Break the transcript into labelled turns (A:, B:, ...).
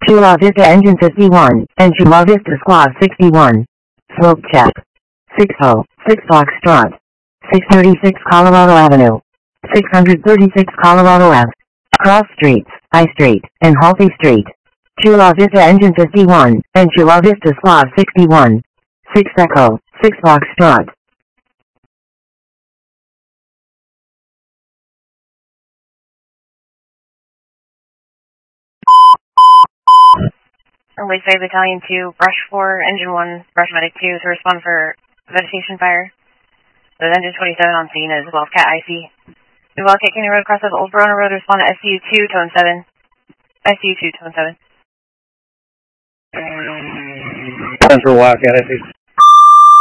A: Chula Vista Engine 51, and Chula Vista Squad 61. Smoke check. 60, 6 Foxtrot. 636 Colorado Avenue. 636 Colorado Ave. Cross Streets, I Street, and Halsey Street. Chula Vista Engine 51, and Chula Vista Squad 61. 6 Echo, 6 Foxtrot.
B: Runway 5 Battalion 2, Brush 4, Engine 1, Brush Medic 2 to respond for vegetation fire. There's Engine 27 on scene as well as Cat IC. The Wildcat Canyon Road across the Old Verona Road, respond to SCU 2, Tone 7. SCU 2, Tone 7.
C: Central Wildcat IC.